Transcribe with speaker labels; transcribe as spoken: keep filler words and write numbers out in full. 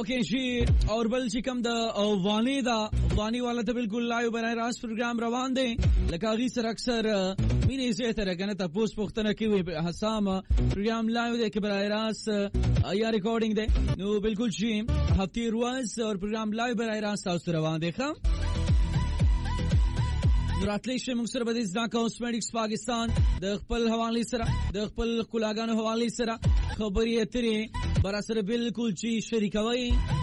Speaker 1: ओके जी और बल چې کوم د وانی دا وانی والا ته بالکل لایو برای راست پروګرام روان دي لکه غي سره اکثر مینه زه تر کنه تاسو پوښتنه کوي حسام پروګرام لایو دی کې برای راست یا ریکارډینګ دی نو بالکل جی هفتي روز اور پروګرام لایو برای راست تاسو روان دي ښه راتلی شي موږ سره به ځکه کوسمیټکس پاکستان د خپل حواله سره د خپل کلاګانو حواله سره خبرې اترې برا سره بالکل چی شریکوي